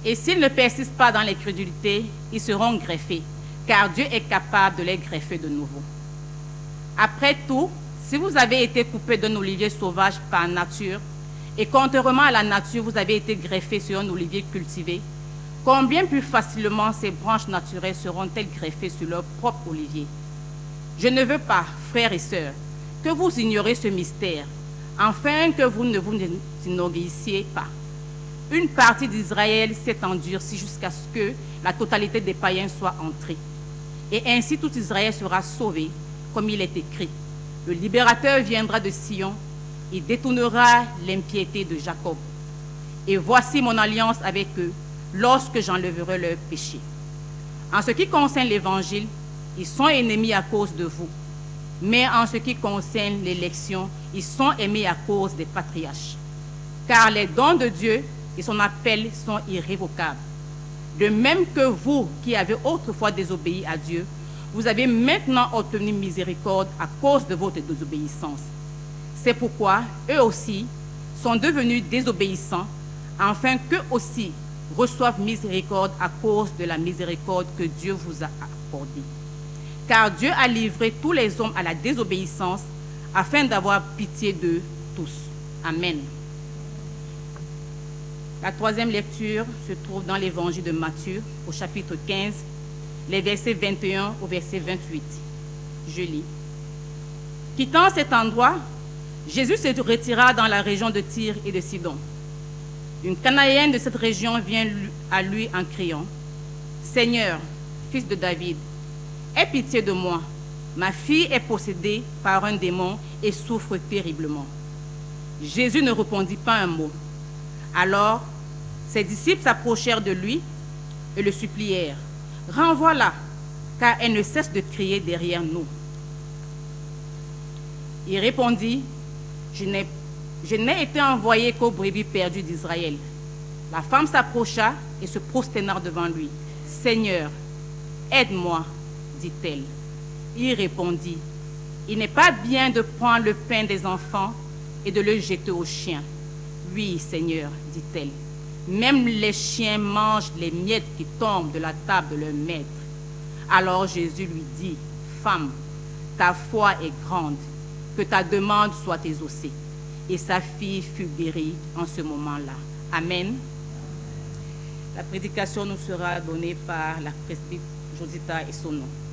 Et s'ils ne persistent pas dans l'incrédulité, ils seront greffés, car Dieu est capable de les greffer de nouveau. Après tout, si vous avez été coupé d'un olivier sauvage par nature, et contrairement à la nature, vous avez été greffé sur un olivier cultivé, combien plus facilement ces branches naturelles seront-elles greffées sur leur propre olivier? Je ne veux pas, frères et sœurs, que vous ignorez ce mystère, afin que vous ne vous enorgueillissiez pas. Une partie d'Israël s'est endurcie jusqu'à ce que la totalité des païens soit entrée. Et ainsi tout Israël sera sauvé, comme il est écrit. Le libérateur viendra de Sion, il détournera l'impiété de Jacob. Et voici mon alliance avec eux, lorsque j'enlèverai leurs péchés. En ce qui concerne l'Évangile, ils sont ennemis à cause de vous. Mais en ce qui concerne l'élection, ils sont aimés à cause des patriarches. Car les dons de Dieu et son appel sont irrévocables. De même que vous, qui avez autrefois désobéi à Dieu, vous avez maintenant obtenu miséricorde à cause de votre désobéissance. C'est pourquoi eux aussi sont devenus désobéissants, afin qu'eux aussi reçoivent miséricorde à cause de la miséricorde que Dieu vous a accordée. Car Dieu a livré tous les hommes à la désobéissance, afin d'avoir pitié d'eux tous. Amen. La troisième lecture se trouve dans l'évangile de Matthieu, au chapitre 15, les versets 21 au verset 28. Je lis. Quittant cet endroit, Jésus se retira dans la région de Tyr et de Sidon. Une Cananéenne de cette région vient à lui en criant, « Seigneur, fils de David, aie pitié de moi. Ma fille est possédée par un démon et souffre terriblement. » Jésus ne répondit pas un mot. Alors, ses disciples s'approchèrent de lui et le supplièrent, « Renvoie-la, car elle ne cesse de crier derrière nous. » Il répondit, « Je n'ai été envoyé qu'aux brebis perdues d'Israël. » La femme s'approcha et se prosterna devant lui. « Seigneur, aide-moi, dit-elle. » Il répondit, « Il n'est pas bien de prendre le pain des enfants et de le jeter aux chiens. » « Oui, Seigneur, dit-elle. Même les chiens mangent les miettes qui tombent de la table de leur maître. » Alors Jésus lui dit, « Femme, ta foi est grande, que ta demande soit exaucée. » Et sa fille fut guérie en ce moment-là. Amen. La prédication nous sera donnée par la presbyte Josita et son nom.